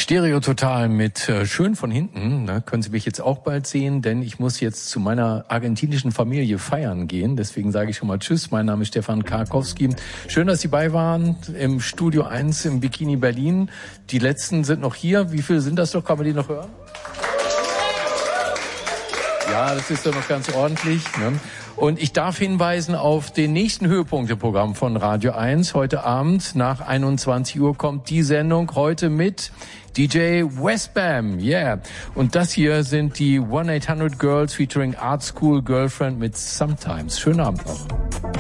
Stereo Total mit schön von hinten. Da können Sie mich jetzt auch bald sehen, denn ich muss jetzt zu meiner argentinischen Familie feiern gehen. Deswegen sage ich schon mal Tschüss. Mein Name ist Stefan Karkowski. Schön, dass Sie bei waren im Studio 1 im Bikini Berlin. Die letzten sind noch hier. Wie viele sind das noch? Kann man die noch hören? Ja, das ist doch noch ganz ordentlich, ne? Und ich darf hinweisen auf den nächsten Höhepunkteprogramm von Radio 1. Heute Abend nach 21 Uhr kommt die Sendung heute mit DJ Westbam. Yeah. Und das hier sind die 1-800 Girls featuring Art School Girlfriend mit Sometimes. Schönen Abend noch.